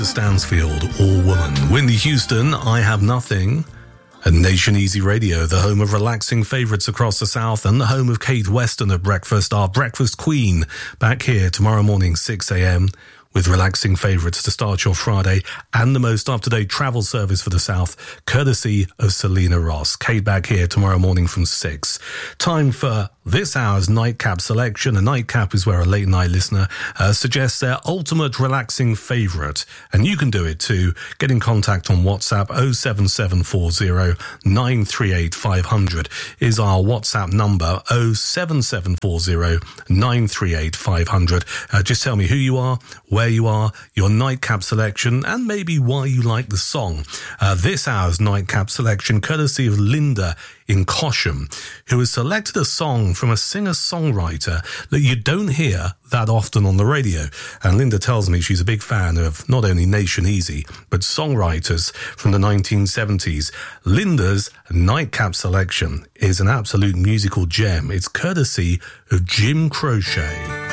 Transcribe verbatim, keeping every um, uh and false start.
Stansfield, All Woman. Whitney Houston, I Have Nothing. And Nation Easy Radio, the home of relaxing favourites across the South and the home of Kate Weston at breakfast, our breakfast queen, back here tomorrow morning, six a.m, with relaxing favourites to start your Friday and the most up-to-date travel service for the South, courtesy of Selena Ross. Kate back here tomorrow morning from six. Time for this hour's Nightcap selection. A nightcap is where a late-night listener uh, suggests their ultimate relaxing favourite. And you can do it too. Get in contact on WhatsApp. oh seven seven four oh nine three eight five hundred is our WhatsApp number. oh seven seven four oh nine three eight five hundred. Uh, just tell me who you are, where you are, your nightcap selection, and maybe why you like the song. Uh, this hour's nightcap selection, courtesy of Linda in Cosham, who has selected a song from a singer-songwriter that you don't hear that often on the radio. And Linda tells me she's a big fan of not only Nation Easy, but songwriters from the nineteen seventies. Linda's nightcap selection is an absolute musical gem. It's courtesy of Jim Croce.